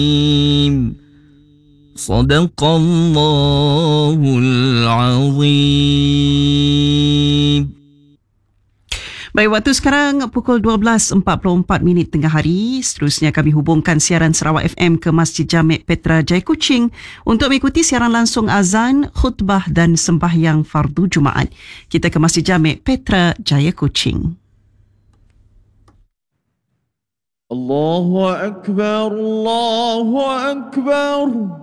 Sadaqallahul azim. Baik, waktu sekarang pukul 12.44 tengah hari. Seterusnya kami hubungkan siaran Sarawak FM ke Masjid Jamek Petra Jaya Kuching untuk mengikuti siaran langsung azan, khutbah dan sembahyang fardu Jumaat. Kita ke Masjid Jamek Petra Jaya Kuching. Allahu Akbar, Allahu Akbar.